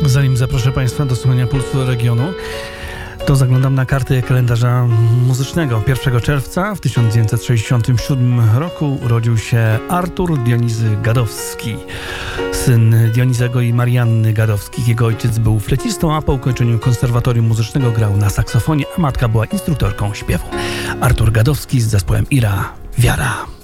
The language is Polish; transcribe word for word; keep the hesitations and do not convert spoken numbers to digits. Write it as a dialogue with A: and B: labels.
A: Zanim zaproszę Państwa do słuchania Pulsu Regionu, to zaglądam na karty kalendarza muzycznego. pierwszego czerwca w tysiąc dziewięćset sześćdziesiątym siódmym roku urodził się Artur Dionizy Gadowski, syn Dionizego i Marianny Gadowskich. Jego ojciec był flecistą, a po ukończeniu konserwatorium muzycznego grał na saksofonie, a matka była instruktorką śpiewu. Artur Gadowski z zespołem Ira Wiara.